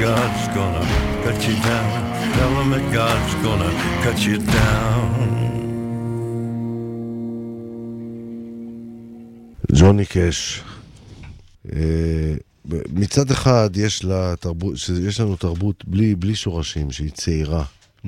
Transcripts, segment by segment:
God's gonna cut you down. Tell him that God's gonna cut you down. ג'וני קאש. מצד אחד יש לנו תרבות בלי שורשים, שהיא צעירה.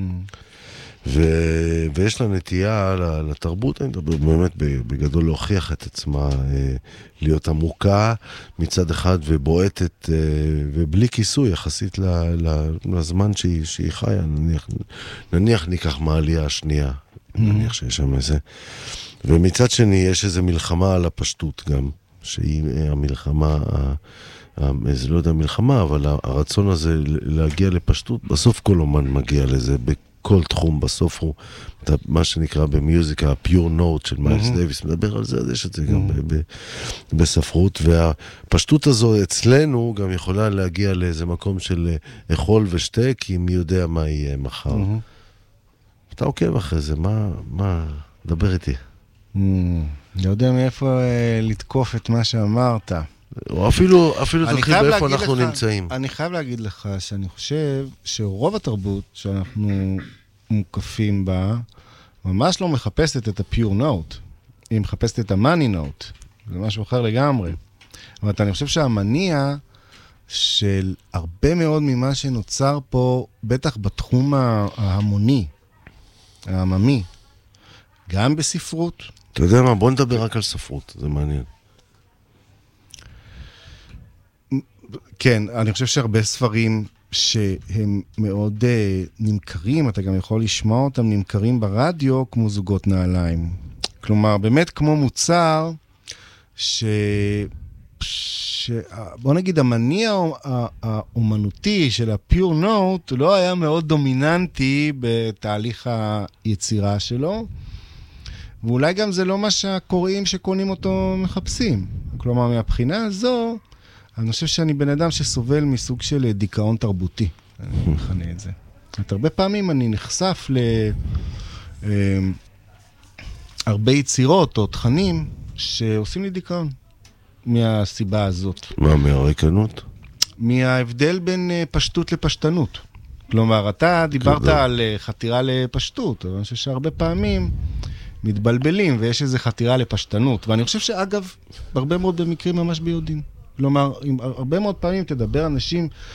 ויש לה נטייה לתרבות, אני מדבר באמת בגדול להוכיח את עצמה, להיות עמוקה מצד אחד ובועטת, ובלי כיסוי יחסית לזמן שהיא חיה. נניח ניקח מהעלייה השנייה, נניח שיש שם איזה. ומצד שני יש איזו מלחמה על הפשטות גם, שהיא המלחמה, זה לא יודע מלחמה, אבל הרצון הזה להגיע לפשטות, בסוף כל אומן מגיע לזה, כל תחום בסוף הוא מה שנקרא במיוזיקה, הפיור נוט של מיילס דייוויס, מדבר על זה, אז יש את זה גם בספרות, והפשטות הזו אצלנו גם יכולה להגיע לאיזה מקום של אכול ושתה, כי מי יודע מה יהיה מחר. אתה עוקב אחרי זה, מה, דבר איתי. לא יודע מאיפה לתקוף את מה שאמרת. או אפילו תתחיל באיפה אנחנו נמצאים. אני חייב להגיד לך שאני חושב שרוב התרבות שאנחנו מוקפים בה, ממש לא מחפשת את הפיור נוט, היא מחפשת את המאני נוט, זה משהו אחר לגמרי. אבל אני חושב שהמניע של הרבה מאוד ממה שנוצר פה, בטח בתחום ההמוני, העממי, גם בספרות. אתה יודע מה, בוא נדבר רק על ספרות, זה מעניין. כן, אני חושב שהרבה ספרים שהם מאוד נמכרים, אתה גם יכול לשמוע אותם נמכרים ברדיו כמו זוגות נעליים. כלומר, באמת כמו מוצר בוא נגיד, המניע האומנותי של הפיור נוט לא היה מאוד דומיננטי בתהליך היצירה שלו, ואולי גם זה לא מה שהקוראים שקונים אותו מחפשים. כלומר, מהבחינה הזו, אני חושב שאני בן אדם שסובל מסוג של דיכאון תרבותי. אני מכנה את זה. הרבה פעמים אני נחשף להרבה יצירות או תכנים שעושים לי דיכאון מהסיבה הזאת. מה, מהריקנות? מההבדל בין פשטות לפשטנות. כלומר, אתה דיברת על חתירה לפשטות, אבל אני חושב שהרבה פעמים מתבלבלים ויש איזו חתירה לפשטנות. ואני חושב שאגב, בהרבה מאוד במקרים ממש ביודעים. כלומר, הרבה מאוד פעמים תדבר אנשים